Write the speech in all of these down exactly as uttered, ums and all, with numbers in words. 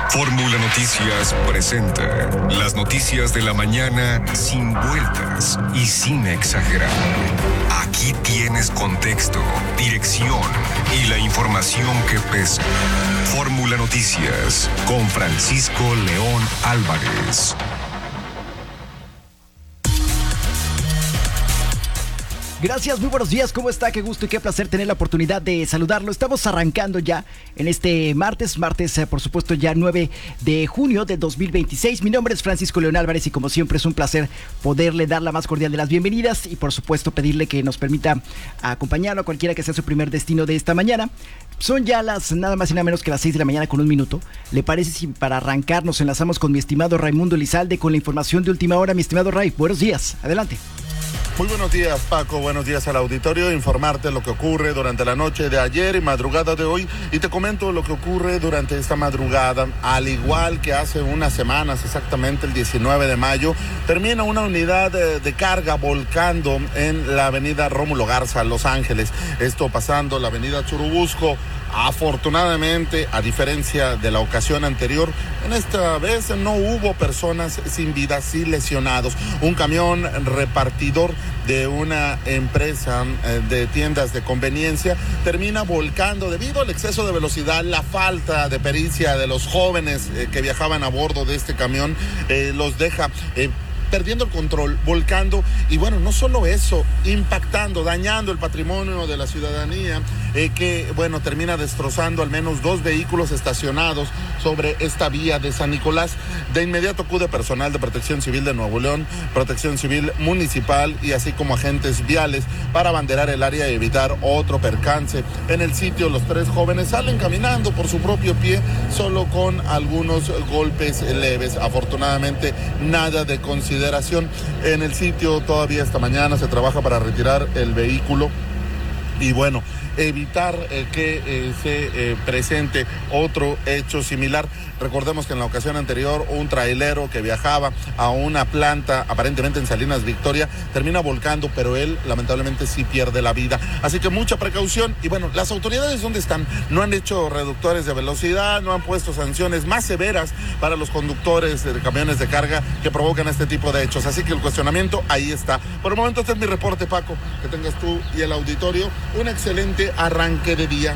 Fórmula Noticias presenta las noticias de la mañana sin vueltas y sin exagerar. Aquí tienes contexto, dirección y la información que pesa. Fórmula Noticias con Francisco León Álvarez. Gracias, muy buenos días, ¿cómo está? Qué gusto y qué placer tener la oportunidad de saludarlo. Estamos arrancando ya en este martes, martes, eh, por supuesto, ya nueve de junio de dos mil veintiséis. Mi nombre es Francisco León Álvarez y como siempre es un placer poderle dar la más cordial de las bienvenidas y por supuesto pedirle que nos permita acompañarlo a cualquiera que sea su primer destino de esta mañana. Son ya las nada más y nada menos que las seis de la mañana con un minuto. ¿Le parece si para arrancar nos enlazamos con mi estimado Raimundo Elizalde con la información de última hora? Mi estimado Ray, buenos días, adelante. Muy buenos días, Paco, buenos días al auditorio, informarte lo que ocurre durante la noche de ayer y madrugada de hoy, y te comento lo que ocurre durante esta madrugada. Al igual que hace unas semanas, exactamente el diecinueve de mayo, termina una unidad de, de carga volcando en la avenida Rómulo Garza, Los Ángeles, esto pasando la avenida Churubusco. Afortunadamente, a diferencia de la ocasión anterior, en esta vez no hubo personas sin vida, sin lesionados. Un camión repartidor de una empresa eh, de tiendas de conveniencia termina volcando debido al exceso de velocidad, la falta de pericia de los jóvenes eh, que viajaban a bordo de este camión, eh, los deja eh, perdiendo el control, volcando, y bueno, no solo eso, impactando, dañando el patrimonio de la ciudadanía, eh, que bueno, termina destrozando al menos dos vehículos estacionados sobre esta vía de San Nicolás. De inmediato acude personal de Protección Civil de Nuevo León, Protección Civil Municipal y así como agentes viales para abanderar el área y evitar otro percance. En el sitio los tres jóvenes salen caminando por su propio pie, solo con algunos golpes leves. Afortunadamente nada de consideración. En el sitio todavía esta mañana se trabaja para retirar el vehículo y bueno, evitar eh, que eh, se eh, presente otro hecho similar. Recordemos que en la ocasión anterior un trailero que viajaba a una planta aparentemente en Salinas Victoria termina volcando, pero él lamentablemente sí pierde la vida. Así que mucha precaución y bueno, las autoridades ¿dónde están? No han hecho reductores de velocidad, no han puesto sanciones más severas para los conductores de camiones de carga que provocan este tipo de hechos. Así que el cuestionamiento ahí está. Por el momento este es mi reporte, Paco. Que tengas tú y el auditorio un excelente arranque de día.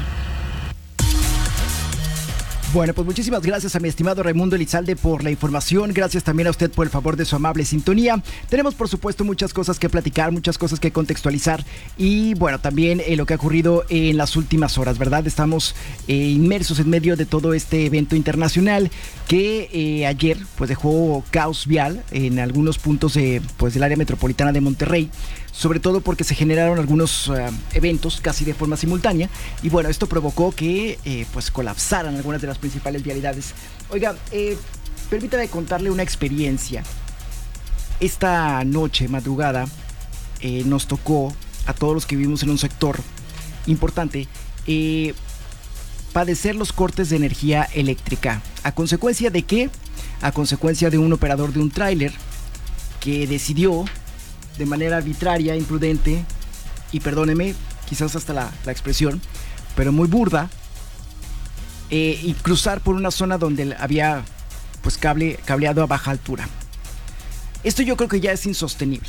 Bueno, pues muchísimas gracias a mi estimado Raimundo Elizalde por la información. Gracias también a usted por el favor de su amable sintonía. Tenemos, por supuesto, muchas cosas que platicar, muchas cosas que contextualizar y, bueno, también eh, lo que ha ocurrido en las últimas horas, ¿verdad? Estamos eh, inmersos en medio de todo este evento internacional que eh, ayer, pues, dejó caos vial en algunos puntos de, pues, del área metropolitana de Monterrey, sobre todo porque se generaron algunos uh, eventos casi de forma simultánea y bueno, esto provocó que eh, pues colapsaran algunas de las principales vialidades. Oiga, eh, permítame contarle una experiencia. Esta noche, madrugada, eh, nos tocó a todos los que vivimos en un sector importante eh, padecer los cortes de energía eléctrica. ¿A consecuencia de qué? A consecuencia de un operador de un tráiler que decidió de manera arbitraria, imprudente y perdóneme, quizás hasta la, la expresión, pero muy burda, eh, y cruzar por una zona donde había pues cable, cableado a baja altura. Esto yo creo que ya es insostenible.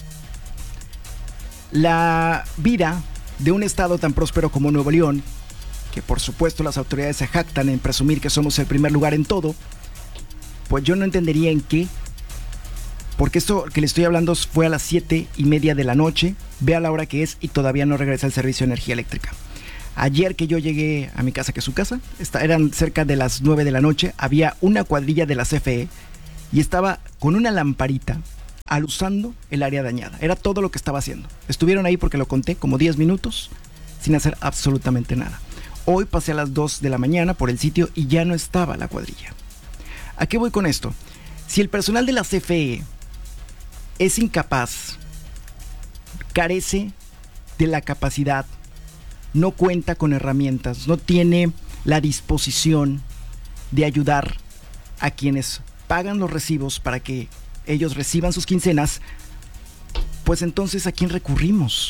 La vida de un estado tan próspero como Nuevo León, que por supuesto las autoridades se jactan en presumir que somos el primer lugar en todo, pues yo no entendería en qué. Porque esto que le estoy hablando fue a las siete y media de la noche, vea la hora que es y todavía no regresa el servicio de energía eléctrica. Ayer que yo llegué a mi casa, que es su casa, eran cerca de las nueve de la noche, había una cuadrilla de la C F E y estaba con una lamparita alusando el área dañada. Era todo lo que estaba haciendo. Estuvieron ahí porque lo conté como diez minutos sin hacer absolutamente nada. Hoy pasé a las dos de la mañana por el sitio y ya no estaba la cuadrilla. ¿A qué voy con esto? Si el personal de la C F E es incapaz, carece de la capacidad, no cuenta con herramientas, no tiene la disposición de ayudar a quienes pagan los recibos para que ellos reciban sus quincenas, pues entonces ¿a quién recurrimos?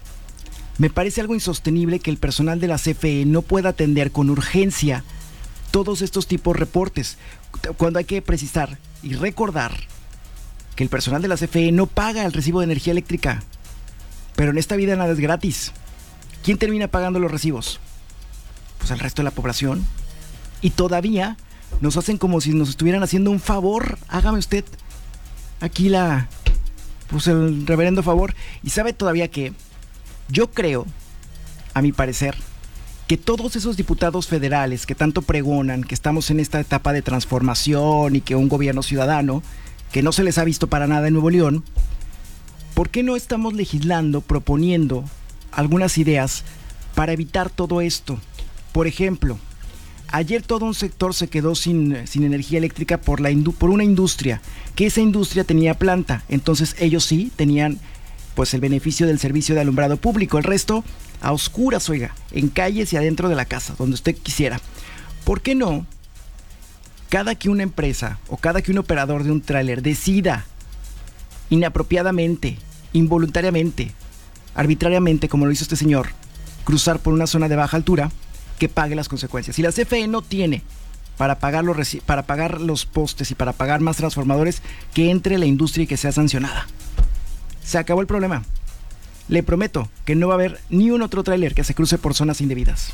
Me parece algo insostenible que el personal de la C F E no pueda atender con urgencia todos estos tipos de reportes, cuando hay que precisar y recordar que el personal de la C F E no paga el recibo de energía eléctrica, pero en esta vida nada es gratis. ¿Quién termina pagando los recibos? Pues el resto de la población. Y todavía nos hacen como si nos estuvieran haciendo un favor. Hágame usted aquí la, pues el reverendo favor. Y sabe todavía que yo creo, a mi parecer, que todos esos diputados federales que tanto pregonan que estamos en esta etapa de transformación y que un gobierno ciudadano, que no se les ha visto para nada en Nuevo León, ¿por qué no estamos legislando, proponiendo algunas ideas para evitar todo esto? Por ejemplo, ayer todo un sector se quedó sin, sin energía eléctrica por, la indu- por una industria, que esa industria tenía planta, entonces ellos sí tenían pues el beneficio del servicio de alumbrado público, el resto a oscuras, oiga, en calles y adentro de la casa, donde usted quisiera. ¿Por qué no? Cada que una empresa o cada que un operador de un tráiler decida inapropiadamente, involuntariamente, arbitrariamente, como lo hizo este señor, cruzar por una zona de baja altura, que pague las consecuencias. Si la C F E no tiene para pagar los, reci- para pagar los postes y para pagar más transformadores, que entre la industria y que sea sancionada. Se acabó el problema. Le prometo que no va a haber ni un otro tráiler que se cruce por zonas indebidas.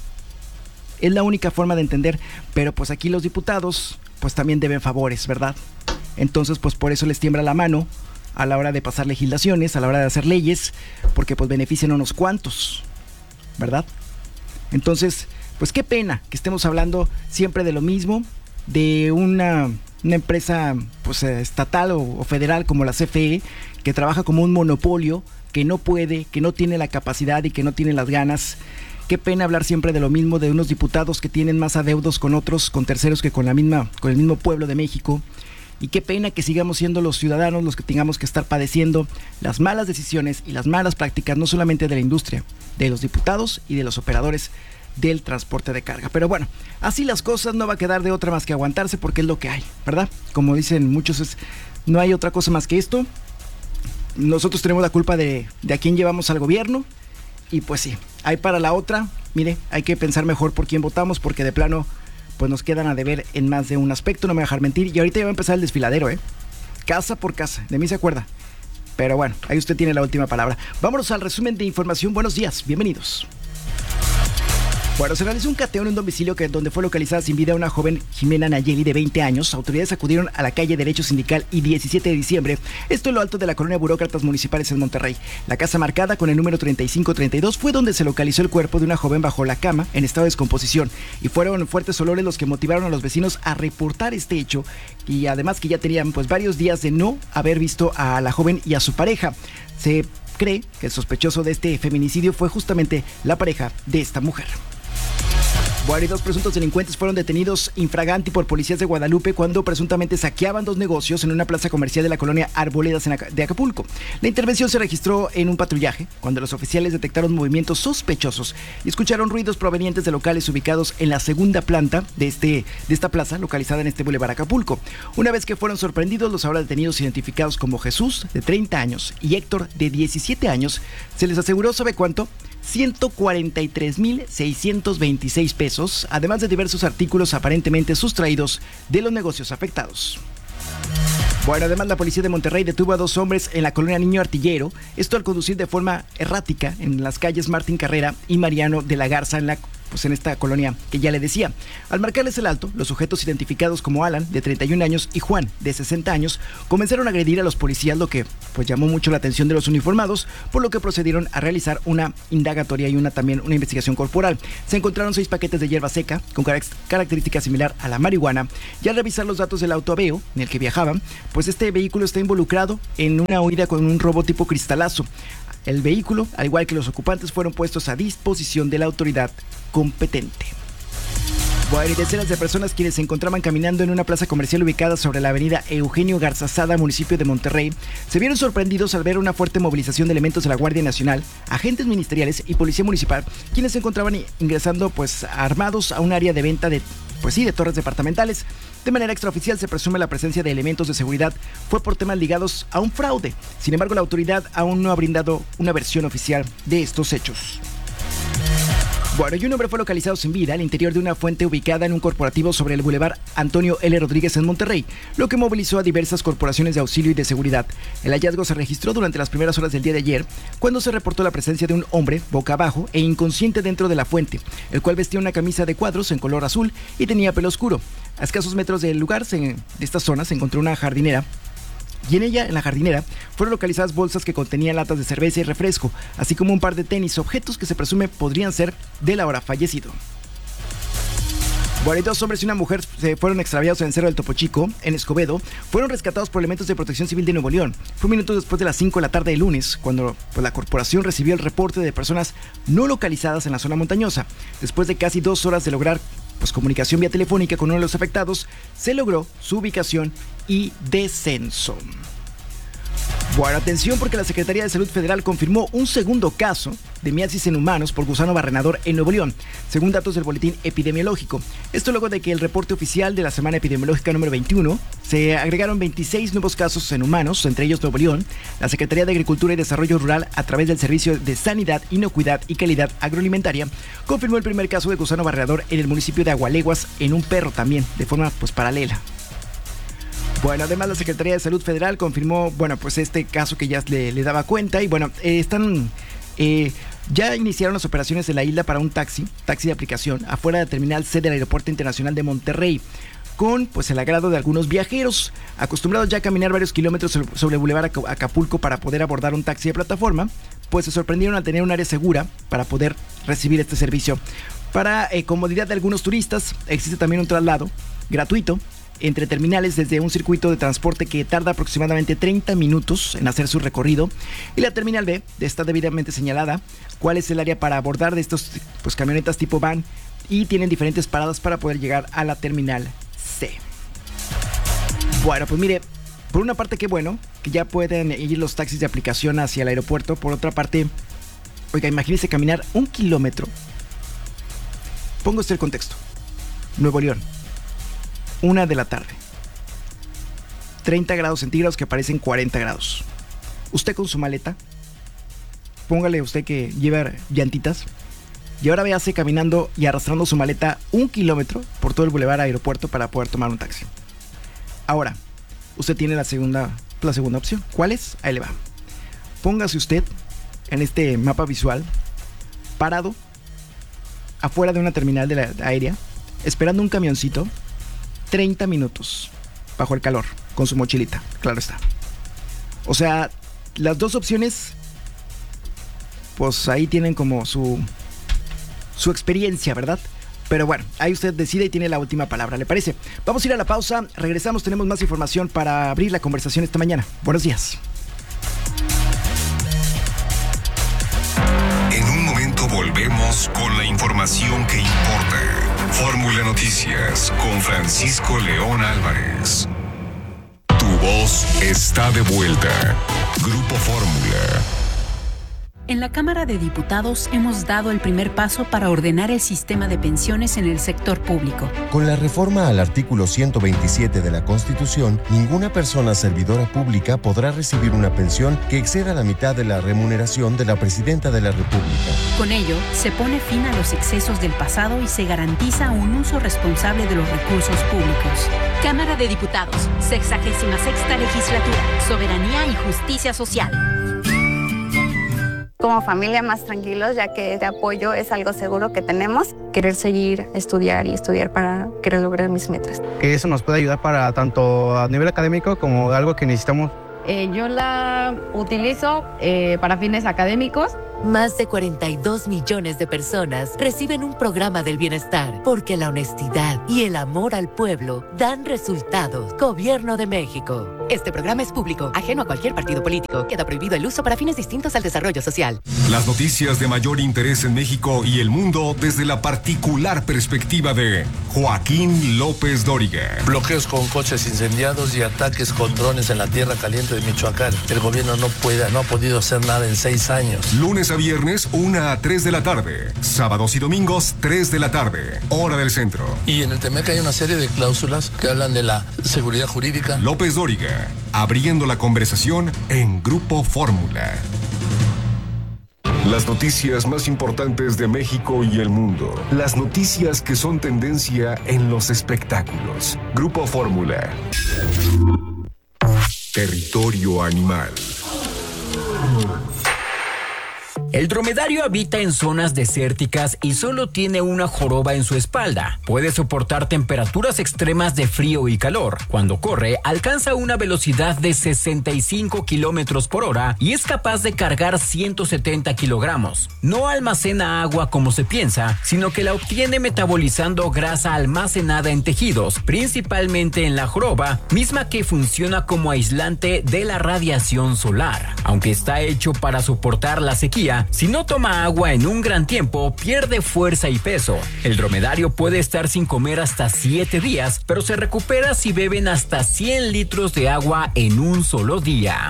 Es la única forma de entender, pero pues aquí los diputados pues también deben favores, ¿verdad? Entonces pues por eso les tiembla la mano a la hora de pasar legislaciones, a la hora de hacer leyes, porque pues benefician a unos cuantos, ¿verdad? Entonces, pues qué pena que estemos hablando siempre de lo mismo, de una, una empresa pues estatal o, o federal como la C F E, que trabaja como un monopolio, que no puede, que no tiene la capacidad y que no tiene las ganas. Qué pena hablar siempre de lo mismo, de unos diputados que tienen más adeudos con otros, con terceros, que con la misma, con el mismo pueblo de México. Y qué pena que sigamos siendo los ciudadanos los que tengamos que estar padeciendo las malas decisiones y las malas prácticas, no solamente de la industria, de los diputados y de los operadores del transporte de carga. Pero bueno, así las cosas, no va a quedar de otra más que aguantarse, porque es lo que hay, ¿verdad? Como dicen muchos, es, no hay otra cosa más que esto. Nosotros tenemos la culpa de, de a quién llevamos al gobierno, y pues sí, hay para la otra, mire, hay que pensar mejor por quién votamos, porque de plano pues nos quedan a deber en más de un aspecto, no me voy a dejar mentir. Y ahorita ya va a empezar el desfiladero, ¿eh? Casa por casa, de mí se acuerda. Pero bueno, ahí usted tiene la última palabra. Vámonos al resumen de información. Buenos días, bienvenidos. Bueno, se realizó un cateo en un domicilio que, donde fue localizada sin vida una joven Jimena Nayeli de veinte años. Autoridades acudieron a la calle Derecho Sindical y diecisiete de diciembre, esto en lo alto de la colonia Burócratas Municipales en Monterrey. La casa marcada con el número treinta y cinco treinta y dos fue donde se localizó el cuerpo de una joven bajo la cama en estado de descomposición, y fueron fuertes olores los que motivaron a los vecinos a reportar este hecho, y además que ya tenían pues varios días de no haber visto a la joven y a su pareja. Se cree que el sospechoso de este feminicidio fue justamente la pareja de esta mujer. Bueno, y dos presuntos delincuentes fueron detenidos infraganti por policías de Guadalupe cuando presuntamente saqueaban dos negocios en una plaza comercial de la colonia Arboledas de Acapulco. La intervención se registró en un patrullaje cuando los oficiales detectaron movimientos sospechosos y escucharon ruidos provenientes de locales ubicados en la segunda planta de, este, de esta plaza localizada en este Boulevard Acapulco. Una vez que fueron sorprendidos, los ahora detenidos, identificados como Jesús, de treinta años, y Héctor, de diecisiete años, se les aseguró, ¿sabe cuánto? ciento cuarenta y tres mil seiscientos veintiséis pesos, además de diversos artículos aparentemente sustraídos de los negocios afectados. Bueno, además la policía de Monterrey detuvo a dos hombres en la colonia Niño Artillero, esto al conducir de forma errática en las calles Martín Carrera y Mariano de la Garza, en la pues en esta colonia que ya le decía. Al marcarles el alto, los sujetos identificados como Alan, de treinta y un años, y Juan, de sesenta años, comenzaron a agredir a los policías, lo que pues llamó mucho la atención de los uniformados, por lo que procedieron a realizar una indagatoria y una también una investigación corporal. Se encontraron seis paquetes de hierba seca con característica similar a la marihuana, y al revisar los datos del auto Aveo en el que viajaban, pues este vehículo está involucrado en una huida con un robo tipo cristalazo. El vehículo, al igual que los ocupantes, fueron puestos a disposición de la autoridad competente. Bueno, y decenas de personas quienes se encontraban caminando en una plaza comercial ubicada sobre la avenida Eugenio Garzazada, municipio de Monterrey, se vieron sorprendidos al ver una fuerte movilización de elementos de la Guardia Nacional, agentes ministeriales y policía municipal, quienes se encontraban ingresando pues armados a un área de venta de pues sí, de torres departamentales. De manera extraoficial se presume la presencia de elementos de seguridad fue por temas ligados a un fraude. Sin embargo, la autoridad aún no ha brindado una versión oficial de estos hechos. Bueno, y un hombre fue localizado sin vida al interior de una fuente ubicada en un corporativo sobre el Boulevard Antonio L. Rodríguez en Monterrey, lo que movilizó a diversas corporaciones de auxilio y de seguridad. El hallazgo se registró durante las primeras horas del día de ayer, cuando se reportó la presencia de un hombre boca abajo e inconsciente dentro de la fuente, el cual vestía una camisa de cuadros en color azul y tenía pelo oscuro. A escasos metros del lugar, se, de esta zona, se encontró una jardinera, y en ella, en la jardinera, fueron localizadas bolsas que contenían latas de cerveza y refresco, así como un par de tenis, objetos que se presume podrían ser del ahora fallecido. Bueno, dos hombres y una mujer se fueron extraviados en el Cerro del Topo Chico, en Escobedo. Fueron rescatados por elementos de Protección Civil de Nuevo León. Fue minutos después de las cinco de la tarde del lunes, cuando pues, la corporación recibió el reporte de personas no localizadas en la zona montañosa. Después de casi dos horas de lograr pues, comunicación vía telefónica con uno de los afectados, se logró su ubicación y descenso. Bueno, atención porque la Secretaría de Salud Federal confirmó un segundo caso de miasis en humanos por gusano barrenador en Nuevo León, según datos del boletín epidemiológico. Esto luego de que el reporte oficial de la semana epidemiológica número veintiuno se agregaron veintiséis nuevos casos en humanos, entre ellos Nuevo León. La Secretaría de Agricultura y Desarrollo Rural, a través del Servicio de Sanidad, Inocuidad y Calidad Agroalimentaria, confirmó el primer caso de gusano barrenador en el municipio de Agualeguas, en un perro también, de forma pues paralela. Bueno, además la Secretaría de Salud Federal confirmó, bueno, pues este caso que ya le, le daba cuenta y bueno, eh, están, eh, ya iniciaron las operaciones en la isla para un taxi, taxi de aplicación, afuera de Terminal C del Aeropuerto Internacional de Monterrey, con pues el agrado de algunos viajeros, acostumbrados ya a caminar varios kilómetros sobre el Boulevard Acapulco para poder abordar un taxi de plataforma, pues se sorprendieron al tener un área segura para poder recibir este servicio. Para eh, comodidad de algunos turistas, existe también un traslado gratuito entre terminales desde un circuito de transporte que tarda aproximadamente treinta minutos en hacer su recorrido, y la terminal B está debidamente señalada cuál es el área para abordar de estos pues, camionetas tipo van, y tienen diferentes paradas para poder llegar a la terminal C. Bueno, pues mire, por una parte qué bueno que ya pueden ir los taxis de aplicación hacia el aeropuerto. Por otra parte, oiga, imagínese caminar un kilómetro. Pongo este el contexto. Nuevo León, una de la tarde, treinta grados centígrados que parecen cuarenta grados. Usted con su maleta, póngale usted que lleva llantitas, y ahora véase caminando y arrastrando su maleta un kilómetro por todo el bulevar aeropuerto para poder tomar un taxi. Ahora, usted tiene la segunda, la segunda opción. ¿Cuál es? Ahí le va. Póngase usted en este mapa visual, parado, afuera de una terminal de la aérea, esperando un camioncito, treinta minutos bajo el calor, con su mochilita, claro está. O sea, las dos opciones, pues ahí tienen como su, su experiencia, ¿verdad? Pero bueno, ahí usted decide y tiene la última palabra, ¿le parece? Vamos a ir a la pausa, regresamos, tenemos más información para abrir la conversación esta mañana. Buenos días. En un momento volvemos con la información que importa. Fórmula Noticias con Francisco León Álvarez. Tu voz está de vuelta. Grupo Fórmula. En la Cámara de Diputados hemos dado el primer paso para ordenar el sistema de pensiones en el sector público. Con la reforma al artículo ciento veintisiete de la Constitución, ninguna persona servidora pública podrá recibir una pensión que exceda la mitad de la remuneración de la Presidenta de la República. Con ello, se pone fin a los excesos del pasado y se garantiza un uso responsable de los recursos públicos. Cámara de Diputados, sexagésima sexta legislatura, soberanía y justicia social. Como familia más tranquilos, ya que este apoyo es algo seguro que tenemos. Querer seguir, estudiar y estudiar para querer lograr mis metas. Que eso nos puede ayudar para tanto a nivel académico como algo que necesitamos. Eh, yo la utilizo eh, para fines académicos. Más de cuarenta y dos millones de personas reciben un programa del bienestar porque la honestidad y el amor al pueblo dan resultados. Gobierno de México. Este programa es público, ajeno a cualquier partido político. Queda prohibido el uso para fines distintos al desarrollo social. Las noticias de mayor interés en México y el mundo desde la particular perspectiva de Joaquín López Dóriga. Bloqueos con coches incendiados y ataques con drones en la tierra caliente de Michoacán. El gobierno no puede, no ha podido hacer nada en seis años. Lunes a viernes, una a tres de la tarde. Sábados y domingos, tres de la tarde. Hora del centro. Y en el Temec hay una serie de cláusulas que hablan de la seguridad jurídica. López Dóriga, abriendo la conversación en Grupo Fórmula. Las noticias más importantes de México y el mundo. Las noticias que son tendencia en los espectáculos. Grupo Fórmula. Territorio animal. El dromedario habita en zonas desérticas y solo tiene una joroba en su espalda. Puede soportar temperaturas extremas de frío y calor. Cuando corre, alcanza una velocidad de sesenta y cinco kilómetros por hora y es capaz de cargar ciento setenta kilogramos. No almacena agua como se piensa, sino que la obtiene metabolizando grasa almacenada en tejidos, principalmente en la joroba, misma que funciona como aislante de la radiación solar. Aunque está hecho para soportar la sequía, si no toma agua en un gran tiempo, pierde fuerza y peso. El dromedario puede estar sin comer hasta siete días, pero se recupera si beben hasta cien litros de agua en un solo día.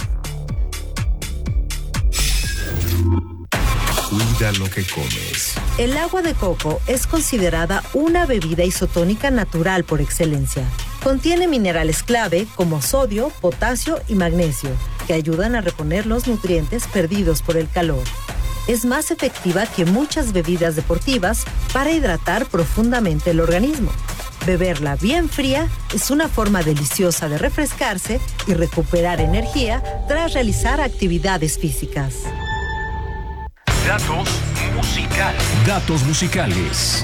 Cuida lo que comes. El agua de coco es considerada una bebida isotónica natural por excelencia. Contiene minerales clave como sodio, potasio y magnesio, que ayudan a reponer los nutrientes perdidos por el calor. Es más efectiva que muchas bebidas deportivas para hidratar profundamente el organismo. Beberla bien fría es una forma deliciosa de refrescarse y recuperar energía tras realizar actividades físicas. Datos musicales. Datos musicales.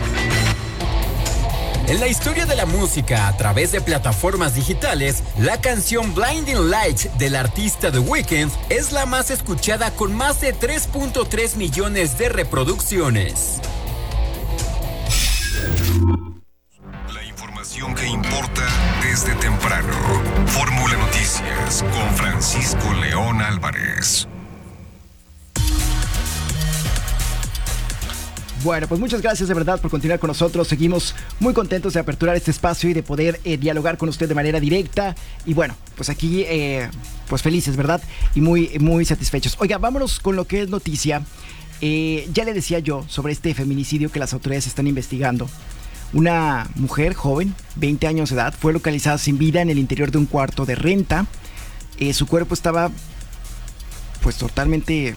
En la historia de la música a través de plataformas digitales, la canción Blinding Lights del artista The Weeknd es la más escuchada con más de tres punto tres millones de reproducciones. La información que importa desde temprano. Fórmula Noticias con Francisco León Álvarez. Bueno, pues muchas gracias de verdad por continuar con nosotros. Seguimos muy contentos de aperturar este espacio y de poder eh, dialogar con usted de manera directa. Y bueno, pues aquí, eh, pues felices, ¿verdad? Y muy, muy satisfechos. Oiga, vámonos con lo que es noticia. Eh, ya le decía yo sobre este feminicidio que las autoridades están investigando. Una mujer joven, veinte años de edad, fue localizada sin vida en el interior de un cuarto de renta. Eh, su cuerpo estaba, pues totalmente,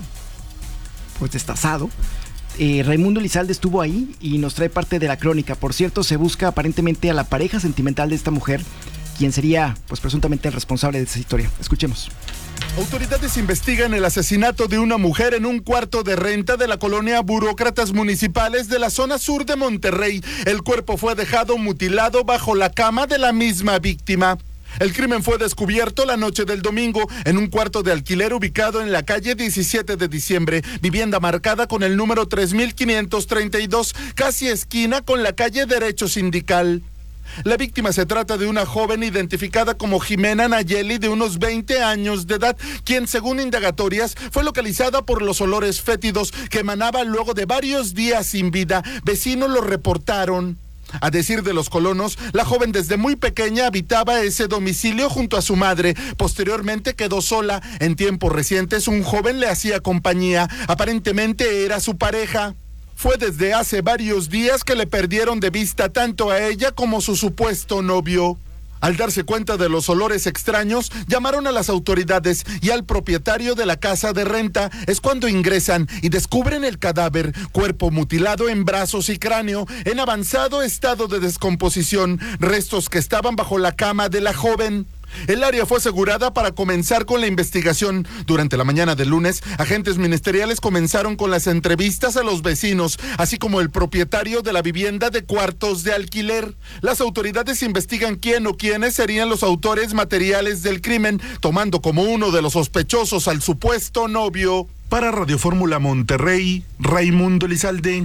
pues destazado. Eh, Raimundo Elizalde estuvo ahí y nos trae parte de la crónica. Por cierto, se busca aparentemente a la pareja sentimental de esta mujer, quien sería, pues presuntamente, el responsable de esta historia. Escuchemos. Autoridades investigan el asesinato de una mujer en un cuarto de renta de la colonia Burócratas Municipales de la zona sur de Monterrey. El cuerpo fue dejado mutilado bajo la cama de la misma víctima. El crimen fue descubierto la noche del domingo en un cuarto de alquiler ubicado en la calle diecisiete de diciembre, vivienda marcada con el número tres mil quinientos treinta y dos, casi esquina con la calle Derecho Sindical. La víctima se trata de una joven identificada como Jimena Nayeli, de unos veinte años de edad, quien según indagatorias fue localizada por los olores fétidos que emanaba luego de varios días sin vida. Vecinos lo reportaron. A decir de los colonos, la joven desde muy pequeña habitaba ese domicilio junto a su madre. Posteriormente quedó sola. En tiempos recientes un joven le hacía compañía. Aparentemente era su pareja. Fue desde hace varios días que le perdieron de vista tanto a ella como su supuesto novio. Al darse cuenta de los olores extraños, llamaron a las autoridades y al propietario de la casa de renta. Es cuando ingresan y descubren el cadáver, cuerpo mutilado en brazos y cráneo, en avanzado estado de descomposición, restos que estaban bajo la cama de la joven. El área fue asegurada para comenzar con la investigación. Durante la mañana del lunes, agentes ministeriales comenzaron con las entrevistas a los vecinos, así como el propietario de la vivienda de cuartos de alquiler. Las autoridades investigan quién o quiénes serían los autores materiales del crimen, tomando como uno de los sospechosos al supuesto novio. Para Radio Fórmula Monterrey, Raimundo Elizalde.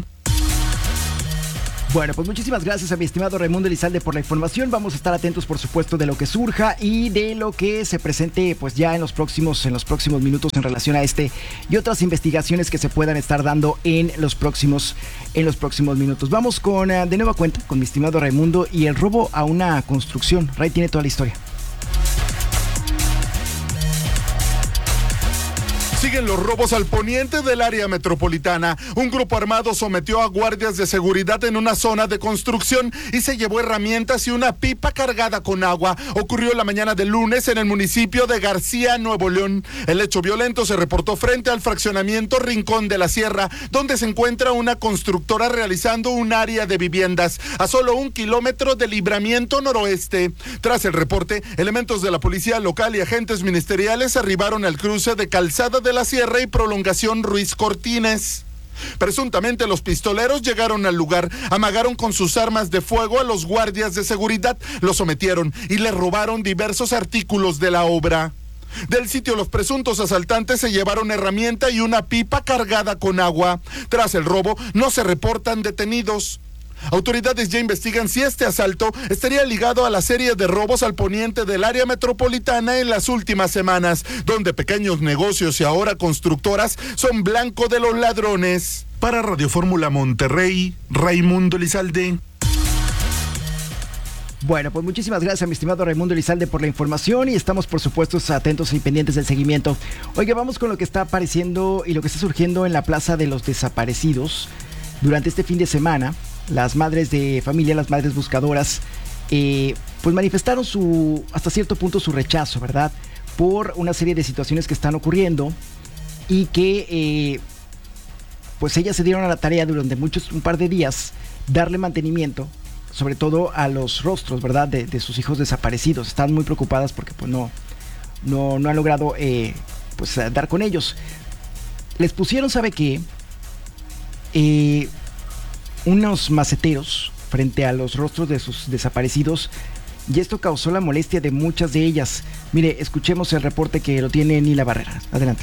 Bueno, pues muchísimas gracias a mi estimado Raimundo Elizalde por la información. Vamos a estar atentos, por supuesto, de lo que surja y de lo que se presente, pues ya en los próximos, en los próximos minutos en relación a este y otras investigaciones que se puedan estar dando en los próximos, en los próximos minutos. Vamos con uh, de nueva cuenta con mi estimado Raimundo y el robo a una construcción. Ray tiene toda la historia. Siguen los robos al poniente del área metropolitana. Un grupo armado sometió a guardias de seguridad en una zona de construcción y se llevó herramientas y una pipa cargada con agua. Ocurrió la mañana del lunes en el municipio de García, Nuevo León. El hecho violento se reportó frente al fraccionamiento Rincón de la Sierra, donde se encuentra una constructora realizando un área de viviendas a solo un kilómetro de Libramiento Noroeste. Tras el reporte, elementos de la policía local y agentes ministeriales arribaron al cruce de Calzada de la Sierra y Prolongación Ruiz Cortines. Presuntamente los pistoleros llegaron al lugar, amagaron con sus armas de fuego a los guardias de seguridad, los sometieron y le robaron diversos artículos de la obra. Del sitio, los presuntos asaltantes se llevaron herramienta y una pipa cargada con agua. Tras el robo, no se reportan detenidos. Autoridades ya investigan si este asalto estaría ligado a la serie de robos al poniente del área metropolitana en las últimas semanas, donde pequeños negocios y ahora constructoras son blanco de los ladrones. Para Radio Fórmula Monterrey, Raimundo Elizalde. Bueno, pues muchísimas gracias, mi estimado Raimundo Elizalde, por la información, y estamos, por supuesto, atentos y pendientes del seguimiento. Oiga, vamos con lo que está apareciendo y lo que está surgiendo en la Plaza de los Desaparecidos durante este fin de semana. Las madres de familia, las madres buscadoras, eh, pues manifestaron su, hasta cierto punto, su rechazo, ¿verdad?, por una serie de situaciones que están ocurriendo y que, eh, pues ellas se dieron a la tarea durante muchos, un par de días, darle mantenimiento, sobre todo a los rostros, ¿verdad?, de, de sus hijos desaparecidos. Están muy preocupadas porque, pues, no, no, no han logrado, eh, pues, dar con ellos. Les pusieron, ¿sabe qué?, Eh... unos maceteros frente a los rostros de sus desaparecidos, y esto causó la molestia de muchas de ellas. Mire, escuchemos el reporte que lo tiene Nila Barrera. Adelante.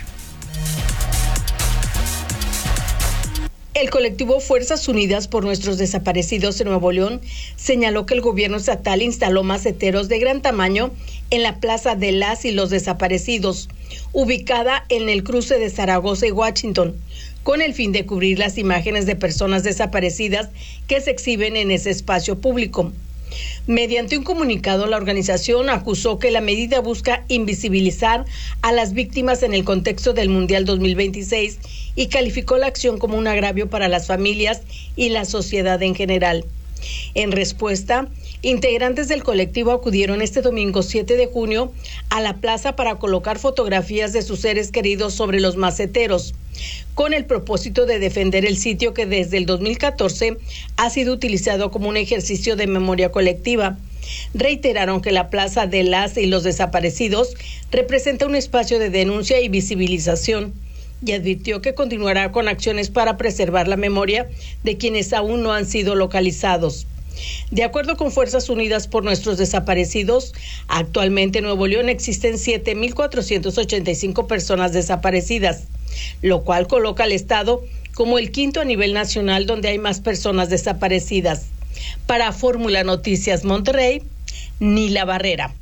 El colectivo Fuerzas Unidas por Nuestros Desaparecidos en Nuevo León señaló que el gobierno estatal instaló maceteros de gran tamaño en la Plaza de las y los Desaparecidos, ubicada en el cruce de Zaragoza y Washington, con el fin de cubrir las imágenes de personas desaparecidas que se exhiben en ese espacio público. Mediante un comunicado, la organización acusó que la medida busca invisibilizar a las víctimas en el contexto del Mundial dos mil veintiséis y calificó la acción como un agravio para las familias y la sociedad en general. En respuesta, integrantes del colectivo acudieron este domingo siete de junio a la plaza para colocar fotografías de sus seres queridos sobre los maceteros, con el propósito de defender el sitio que desde el dos mil catorce ha sido utilizado como un ejercicio de memoria colectiva. Reiteraron que la Plaza de las y los Desaparecidos representa un espacio de denuncia y visibilización, y advirtió que continuará con acciones para preservar la memoria de quienes aún no han sido localizados. De acuerdo con Fuerzas Unidas por Nuestros Desaparecidos, actualmente en Nuevo León existen siete mil cuatrocientas ochenta y cinco personas desaparecidas, lo cual coloca al estado como el quinto a nivel nacional donde hay más personas desaparecidas. Para Fórmula Noticias Monterrey, Nila Barrera.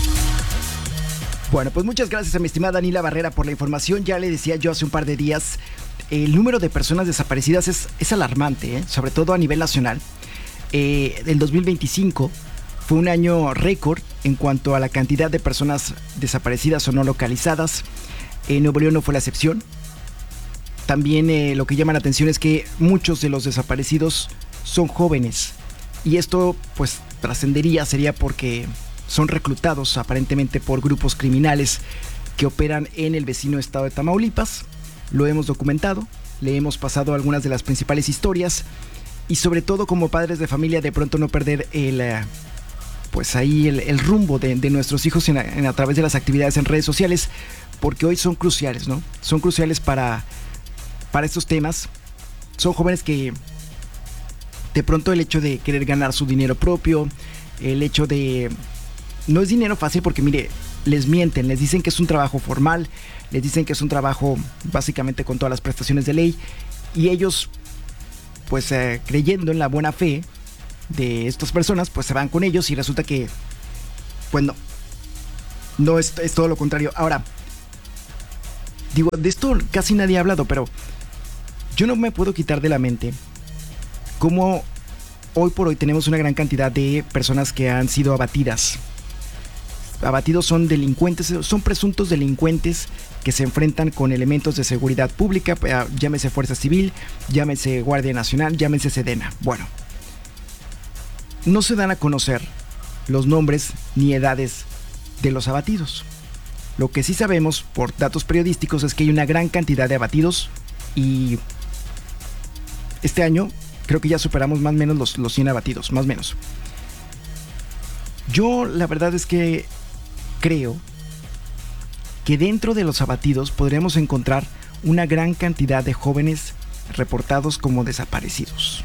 Bueno, pues muchas gracias a mi estimada Nila Barrera por la información. Ya le decía yo hace un par de días, el número de personas desaparecidas es, es alarmante, ¿eh? Sobre todo a nivel nacional. Eh, el dos mil veinticinco fue un año récord en cuanto a la cantidad de personas desaparecidas o no localizadas. En Nuevo León no fue la excepción. También eh, lo que llama la atención es que muchos de los desaparecidos son jóvenes. Y esto pues trascendería, sería porque son reclutados aparentemente por grupos criminales que operan en el vecino estado de Tamaulipas. Lo hemos documentado, le hemos pasado algunas de las principales historias, y sobre todo como padres de familia de pronto no perder el, pues ahí el, el rumbo de, de nuestros hijos en, en, a través de las actividades en redes sociales, porque hoy son cruciales, ¿no? Son cruciales para, para estos temas. Son jóvenes que de pronto el hecho de querer ganar su dinero propio, el hecho de... No es dinero fácil porque, mire, les mienten, les dicen que es un trabajo formal, les dicen que es un trabajo básicamente con todas las prestaciones de ley, y ellos, pues eh, creyendo en la buena fe de estas personas, pues se van con ellos y resulta que, pues no, no es, es todo lo contrario. Ahora, digo, de esto casi nadie ha hablado, pero yo no me puedo quitar de la mente cómo hoy por hoy tenemos una gran cantidad de personas que han sido abatidas. abatidos son delincuentes, son presuntos delincuentes que se enfrentan con elementos de seguridad pública, llámese Fuerza Civil, llámese Guardia Nacional, llámese Sedena. Bueno, no se dan a conocer los nombres ni edades de los abatidos. Lo que sí sabemos por datos periodísticos es que hay una gran cantidad de abatidos y este año creo que ya superamos más o menos los, los cien abatidos, más o menos. Yo la verdad es que creo que dentro de los abatidos podríamos encontrar una gran cantidad de jóvenes reportados como desaparecidos.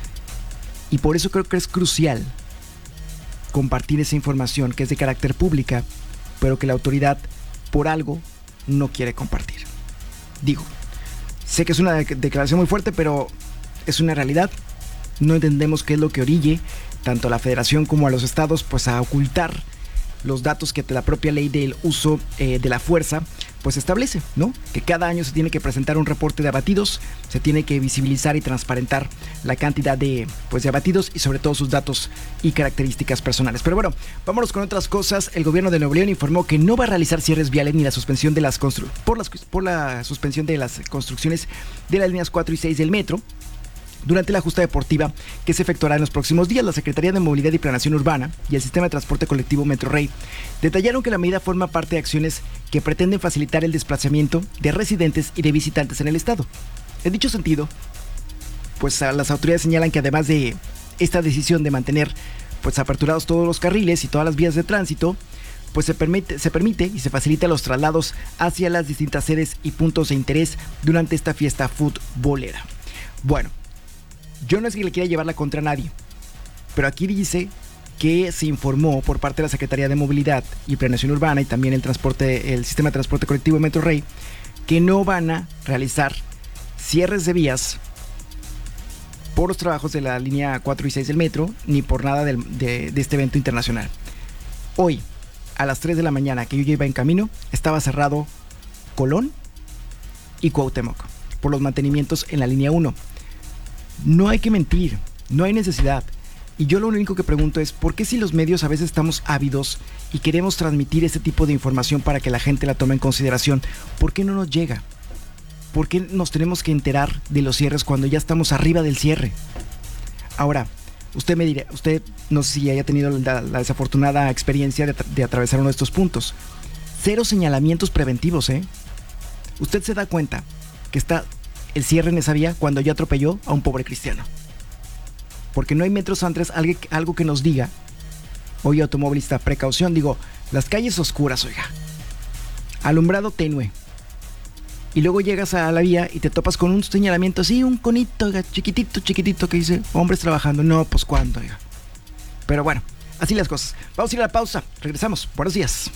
Y por eso creo que es crucial compartir esa información que es de carácter pública, pero que la autoridad por algo no quiere compartir. Digo, sé que es una declaración muy fuerte, pero es una realidad. No entendemos qué es lo que orille tanto a la federación como a los estados pues a ocultar los datos que la propia ley del uso eh, de la fuerza pues establece, ¿no? Que cada año se tiene que presentar un reporte de abatidos, se tiene que visibilizar y transparentar la cantidad de, pues, de abatidos y sobre todo sus datos y características personales. Pero bueno, vámonos con otras cosas. El gobierno de Nuevo León informó que no va a realizar cierres viales ni la suspensión de las constru- por, las, por la suspensión de las construcciones de las líneas cuatro y seis del metro durante la justa deportiva que se efectuará en los próximos días. La Secretaría de Movilidad y Planeación Urbana y el Sistema de Transporte Colectivo Metrorrey detallaron que la medida forma parte de acciones que pretenden facilitar el desplazamiento de residentes y de visitantes en el estado. En dicho sentido, pues las autoridades señalan que además de esta decisión de mantener pues aperturados todos los carriles y todas las vías de tránsito, pues se permite, se permite y se facilita los traslados hacia las distintas sedes y puntos de interés durante esta fiesta futbolera. Bueno, yo no es que le quiera llevar la contra a nadie, pero aquí dice que se informó por parte de la Secretaría de Movilidad y Planeación Urbana y también el transporte, el Sistema de Transporte Colectivo Metrorrey, que no van a realizar cierres de vías por los trabajos de la línea cuatro y seis del metro, ni por nada del, de, de este evento internacional. Hoy, a las tres de la mañana que yo ya iba en camino, estaba cerrado Colón y Cuauhtémoc por los mantenimientos en la línea uno. No hay que mentir, no hay necesidad. Y yo lo único que pregunto es, ¿por qué si los medios a veces estamos ávidos y queremos transmitir este tipo de información para que la gente la tome en consideración, ¿por qué no nos llega? ¿Por qué nos tenemos que enterar de los cierres cuando ya estamos arriba del cierre? Ahora, usted me dirá, usted no sé si haya tenido la, la desafortunada experiencia de, de atravesar uno de estos puntos. Cero señalamientos preventivos, ¿eh? Usted se da cuenta que está el cierre en esa vía cuando ya atropelló a un pobre cristiano. Porque no hay metros antes algo, algo que nos diga, oye automovilista, precaución, digo, las calles oscuras, oiga, alumbrado tenue, y luego llegas a la vía y te topas con un señalamiento así, un conito, oiga, chiquitito, chiquitito, que dice, hombres trabajando. No, pues cuándo, oiga. Pero bueno, así las cosas. Vamos a ir a la pausa, regresamos. Buenos días.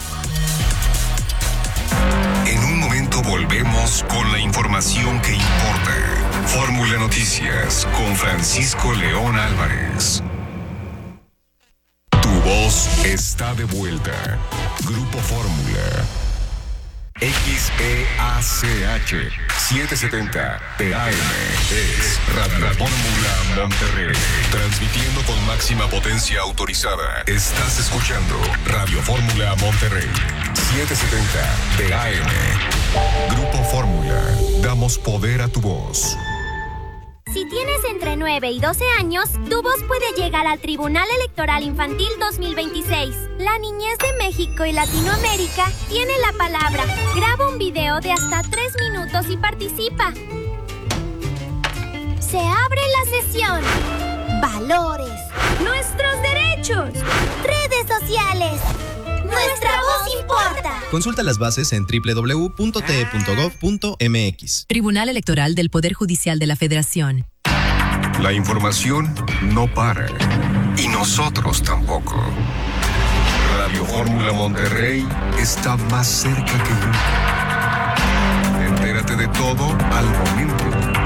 En un momento volvemos con la información que importa. Fórmula Noticias con Francisco León Álvarez. Tu voz está de vuelta. Grupo Fórmula. X E A C H setecientos setenta P A M es Radio Fórmula Monterrey. Transmitiendo con máxima potencia autorizada. Estás escuchando Radio Fórmula Monterrey. setecientos setenta P A M. Grupo Fórmula. Damos poder a tu voz. Si tienes entre nueve y doce años, tu voz puede llegar al Tribunal Electoral Infantil dos mil veintiséis. La niñez de México y Latinoamérica tiene la palabra. Graba un video de hasta tres minutos y participa. Se abre la sesión. Valores. Nuestros derechos. Redes sociales. Nuestra voz importa. Consulta las bases en doble u doble u doble u punto t e punto gov punto m x. Tribunal Electoral del Poder Judicial de la Federación. La información no para. Y nosotros tampoco. Radio Fórmula Monterrey está más cerca que nunca. Entérate de todo al momento.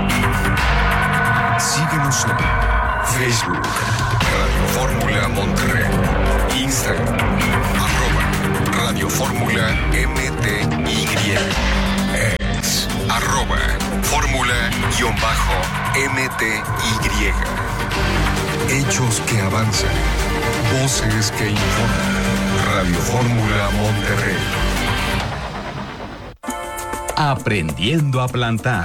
Síguenos en Facebook, Radio Fórmula Monterrey, Instagram, arroba Radio Fórmula M T Y, ex, arroba Fórmula-M T Y. Hechos que avanzan. Voces que informan. Radio Fórmula Monterrey. Aprendiendo a plantar.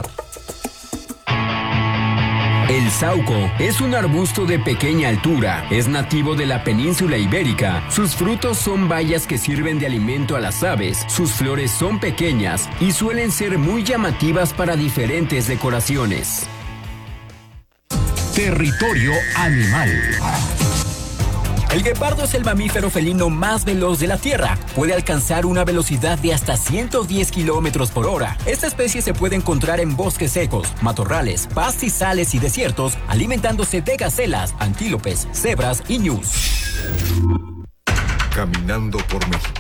El sauco es un arbusto de pequeña altura, es nativo de la península ibérica. Sus frutos son bayas que sirven de alimento a las aves, sus flores son pequeñas y suelen ser muy llamativas para diferentes decoraciones. Territorio animal. El guepardo es el mamífero felino más veloz de la Tierra. Puede alcanzar una velocidad de hasta ciento diez kilómetros por hora. Esta especie se puede encontrar en bosques secos, matorrales, pastizales y desiertos, alimentándose de gacelas, antílopes, cebras y ñus. Caminando por México.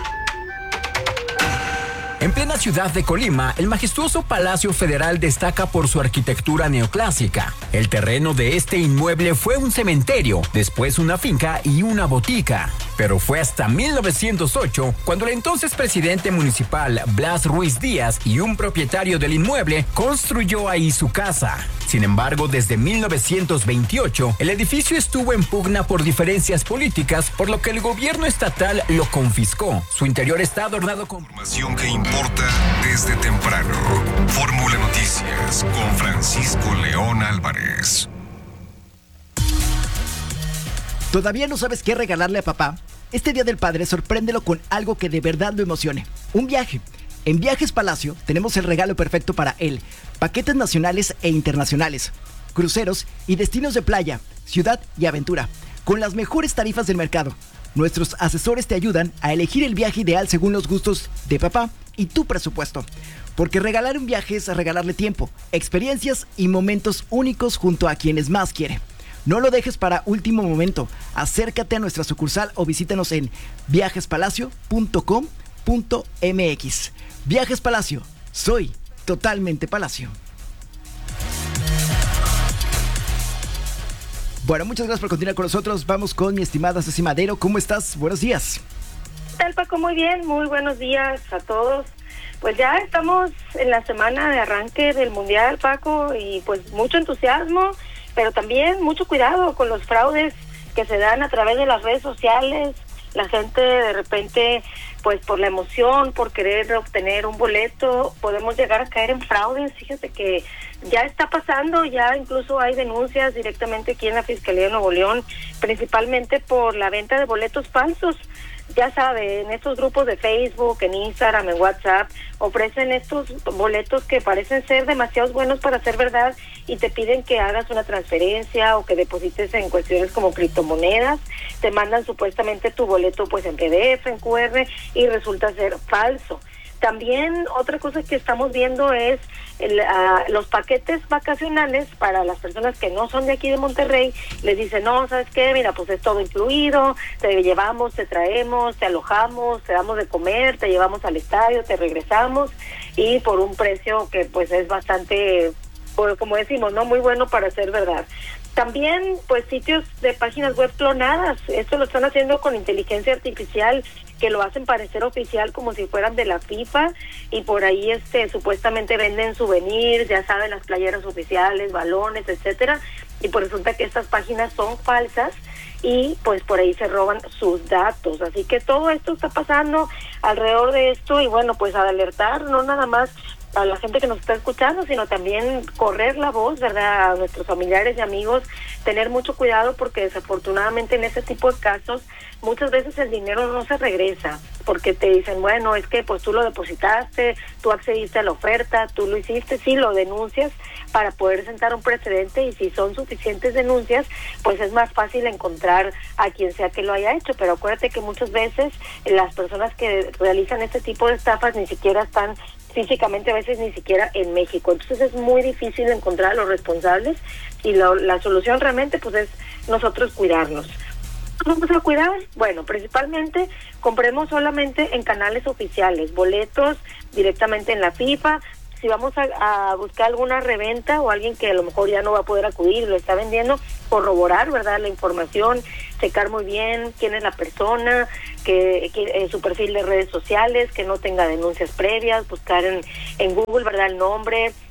En plena ciudad de Colima, el majestuoso Palacio Federal destaca por su arquitectura neoclásica. El terreno de este inmueble fue un cementerio, después una finca y una botica. Pero fue hasta mil novecientos ocho cuando el entonces presidente municipal Blas Ruiz Díaz y un propietario del inmueble construyó ahí su casa. Sin embargo, desde mil novecientos veintiocho, el edificio estuvo en pugna por diferencias políticas, por lo que el gobierno estatal lo confiscó. Su interior está adornado con información que importa desde temprano. Fórmula Noticias con Francisco León Álvarez. ¿Todavía no sabes qué regalarle a papá? Este Día del Padre, sorpréndelo con algo que de verdad lo emocione. Un viaje. En Viajes Palacio tenemos el regalo perfecto para él. Paquetes nacionales e internacionales, cruceros y destinos de playa, ciudad y aventura, con las mejores tarifas del mercado. Nuestros asesores te ayudan a elegir el viaje ideal según los gustos de papá y tu presupuesto. Porque regalar un viaje es regalarle tiempo, experiencias y momentos únicos junto a quienes más quiere. No lo dejes para último momento. Acércate a nuestra sucursal o visítanos en viajes palacio punto com punto m x. Viajes Palacio, soy totalmente Palacio. Bueno, muchas gracias por continuar con nosotros. Vamos con mi estimada Ceci Madero. ¿Cómo estás? Buenos días. ¿Qué tal, Paco? Muy bien, muy buenos días a todos. Pues ya estamos en la semana de arranque del Mundial, Paco, y pues mucho entusiasmo, pero también mucho cuidado con los fraudes que se dan a través de las redes sociales. La gente de repente, pues por la emoción, por querer obtener un boleto, podemos llegar a caer en fraudes. Fíjate que ya está pasando, ya incluso hay denuncias directamente aquí en la Fiscalía de Nuevo León, principalmente por la venta de boletos falsos. Ya sabe, en estos grupos de Facebook, en Instagram, en WhatsApp, ofrecen estos boletos que parecen ser demasiado buenos para ser verdad y te piden que hagas una transferencia o que deposites en cuestiones como criptomonedas. Te mandan supuestamente tu boleto pues en P D F, en Q R, y resulta ser falso. También otra cosa que estamos viendo es el, uh, los paquetes vacacionales para las personas que no son de aquí de Monterrey. Les dicen, no, ¿sabes qué? Mira, pues es todo incluido, te llevamos, te traemos, te alojamos, te damos de comer, te llevamos al estadio, te regresamos, y por un precio que pues es bastante, como decimos, no muy bueno para ser verdad. También, pues, sitios de páginas web clonadas. Esto lo están haciendo con inteligencia artificial, que lo hacen parecer oficial como si fueran de la FIFA, y por ahí este supuestamente venden souvenirs, ya saben, las playeras oficiales, balones, etcétera, y pues resulta que estas páginas son falsas y pues por ahí se roban sus datos. Así que todo esto está pasando alrededor de esto, y bueno, pues a alertar no nada más a la gente que nos está escuchando, sino también correr la voz, ¿verdad?, a nuestros familiares y amigos, tener mucho cuidado, porque desafortunadamente en ese tipo de casos muchas veces el dinero no se regresa, porque te dicen, bueno, es que pues tú lo depositaste, tú accediste a la oferta, tú lo hiciste, sí, lo denuncias para poder sentar un precedente, y si son suficientes denuncias, pues es más fácil encontrar a quien sea que lo haya hecho. Pero acuérdate que muchas veces las personas que realizan este tipo de estafas ni siquiera están físicamente, a veces ni siquiera en México, entonces es muy difícil encontrar a los responsables, y lo, la solución realmente pues es nosotros cuidarnos. Vamos a cuidar, bueno, principalmente compremos solamente en canales oficiales, boletos directamente en la FIFA. Si vamos a, a buscar alguna reventa o alguien que a lo mejor ya no va a poder acudir, lo está vendiendo, corroborar, ¿verdad?, la información, checar muy bien quién es la persona, que, que eh, su perfil de redes sociales, que no tenga denuncias previas, buscar en, en Google, ¿verdad?, el nombre,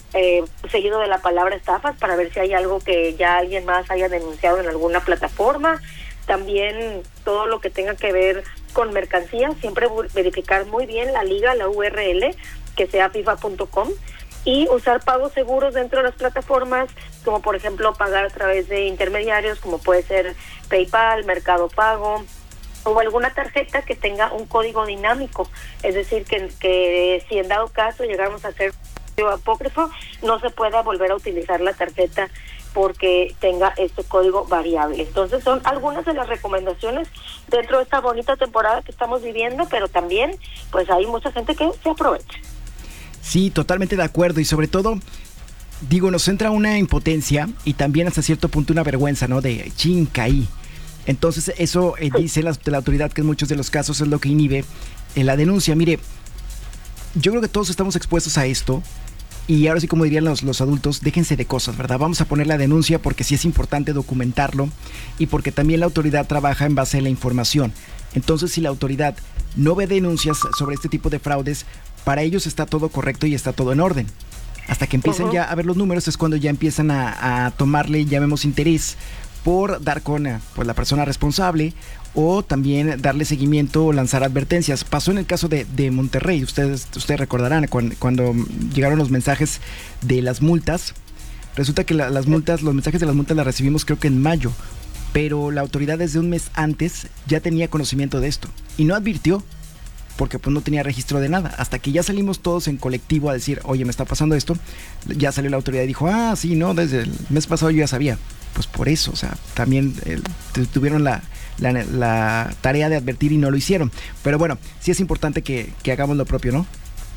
eh, seguido de la palabra estafas, para ver si hay algo que ya alguien más haya denunciado en alguna plataforma. También todo lo que tenga que ver con mercancía, siempre verificar muy bien la liga, la U R L, que sea FIFA punto com, y usar pagos seguros dentro de las plataformas, como por ejemplo pagar a través de intermediarios, como puede ser PayPal, Mercado Pago, o alguna tarjeta que tenga un código dinámico, es decir, que, que si en dado caso llegamos a hacer apócrifo, no se pueda volver a utilizar la tarjeta porque tenga este código variable. Entonces son algunas de las recomendaciones dentro de esta bonita temporada que estamos viviendo, pero también pues hay mucha gente que se aprovecha. Sí, totalmente de acuerdo, y sobre todo, digo, nos entra una impotencia y también hasta cierto punto una vergüenza, ¿no? De chin, caí. Entonces eso eh, dice la, la autoridad que en muchos de los casos es lo que inhibe eh, la denuncia. Mire, yo creo que todos estamos expuestos a esto. Y ahora sí, como dirían los, los adultos, déjense de cosas, ¿verdad? Vamos a poner la denuncia porque sí es importante documentarlo y porque también la autoridad trabaja en base a la información. Entonces, si la autoridad no ve denuncias sobre este tipo de fraudes, para ellos está todo correcto y está todo en orden. Hasta que empiecen uh-huh. ya a ver los números es cuando ya empiezan a, a tomarle, llamemos, interés por dar con pues, la persona responsable, o también darle seguimiento o lanzar advertencias. Pasó en el caso de, de Monterrey, ustedes, ustedes recordarán cuando, cuando llegaron los mensajes de las multas. Resulta que la, las multas, los mensajes de las multas las recibimos creo que en mayo, pero la autoridad desde un mes antes ya tenía conocimiento de esto y no advirtió, porque pues no tenía registro de nada. Hasta que ya salimos todos en colectivo a decir, oye, me está pasando esto, ya salió la autoridad y dijo, ah, sí, no, desde el mes pasado yo ya sabía. Pues por eso, o sea, también eh, tuvieron la, la, la tarea de advertir y no lo hicieron. Pero bueno, sí es importante que, que hagamos lo propio, ¿no?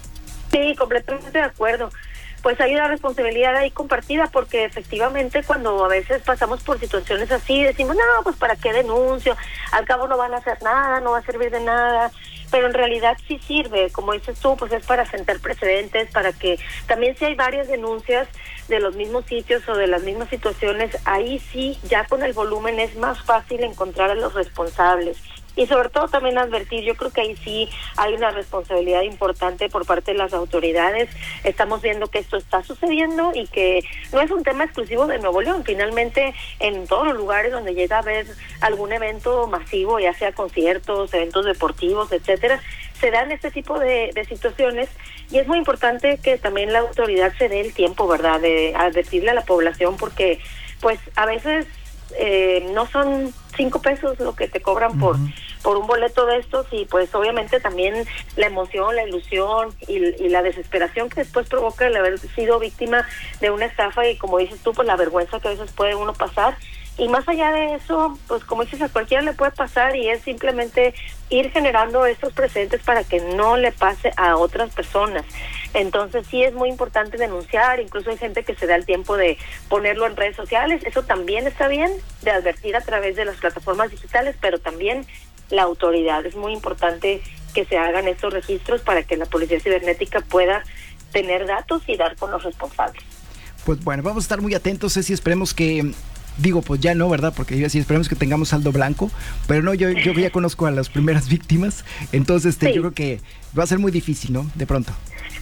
Sí, completamente de acuerdo. Pues hay una responsabilidad ahí compartida, porque efectivamente cuando a veces pasamos por situaciones así, decimos, no, pues ¿para qué denuncio? Al cabo no van a hacer nada, no va a servir de nada. Pero en realidad sí sirve, como dices tú, pues es para sentar precedentes, para que también si hay varias denuncias de los mismos sitios o de las mismas situaciones, ahí sí, ya con el volumen es más fácil encontrar a los responsables. Y sobre todo también advertir, yo creo que ahí sí hay una responsabilidad importante por parte de las autoridades. Estamos viendo que esto está sucediendo y que no es un tema exclusivo de Nuevo León. Finalmente, en todos los lugares donde llega a haber algún evento masivo, ya sea conciertos, eventos deportivos, etcétera, se dan este tipo de, de situaciones, y es muy importante que también la autoridad se dé el tiempo, ¿verdad?, de advertirle a la población, porque pues a veces eh, no son cinco pesos lo que te cobran por uh-huh. por un boleto de estos, y pues obviamente también la emoción, la ilusión y, y la desesperación que después provoca el haber sido víctima de una estafa, y como dices tú, pues la vergüenza que a veces puede uno pasar. Y más allá de eso, pues como dices, a cualquiera le puede pasar, y es simplemente ir generando estos precedentes para que no le pase a otras personas. Entonces sí es muy importante denunciar, incluso hay gente que se da el tiempo de ponerlo en redes sociales, eso también está bien, de advertir a través de las plataformas digitales, pero también la autoridad. Es muy importante que se hagan estos registros para que la Policía Cibernética pueda tener datos y dar con los responsables. Pues bueno, vamos a estar muy atentos, Ceci, esperemos que... Digo, pues ya no, ¿verdad? Porque yo así esperemos que tengamos saldo blanco, pero no, yo, yo ya conozco a las primeras víctimas, entonces este, sí. yo creo que va a ser muy difícil, ¿no? De pronto.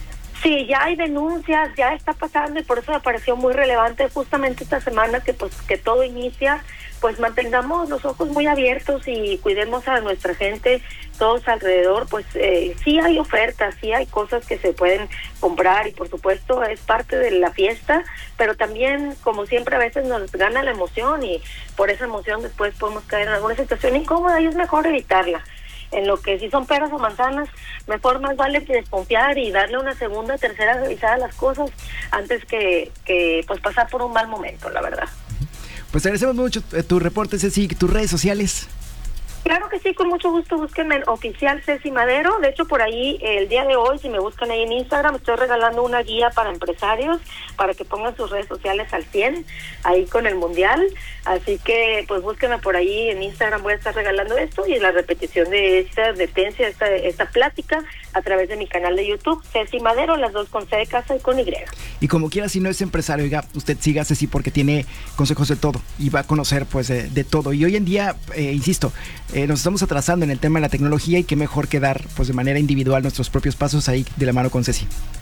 Sí, ya hay denuncias, ya está pasando, y por eso me pareció muy relevante justamente esta semana que pues que todo inicia, pues mantengamos los ojos muy abiertos y cuidemos a nuestra gente, todos alrededor. Pues eh, sí hay ofertas, sí hay cosas que se pueden comprar, y por supuesto es parte de la fiesta, pero también, como siempre, a veces nos gana la emoción, y por esa emoción después podemos caer en alguna situación incómoda, y es mejor evitarla. En lo que si son peras o manzanas, mejor más vale que desconfiar y darle una segunda, tercera revisada a las cosas antes que, que pues pasar por un mal momento, la verdad. Pues agradecemos mucho tu reporte, Ceci, tus redes sociales. Claro que sí, con mucho gusto, búsquenme en Oficial Ceci Madero. De hecho, por ahí, el día de hoy, si me buscan ahí en Instagram, estoy regalando una guía para empresarios, para que pongan sus redes sociales al cien, ahí con el Mundial. Así que, pues, búsquenme por ahí en Instagram, voy a estar regalando esto, y la repetición de esta advertencia, esta, esta plática, a través de mi canal de YouTube, Ceci Madero, las dos con C de casa y con Y. Y como quiera, si no es empresario, oiga, usted siga a Ceci porque tiene consejos de todo, y va a conocer, pues, de, de todo. Y hoy en día, eh, insisto, Eh, nos estamos atrasando en el tema de la tecnología, y qué mejor que dar pues de manera individual nuestros propios pasos ahí de la mano con Ceci.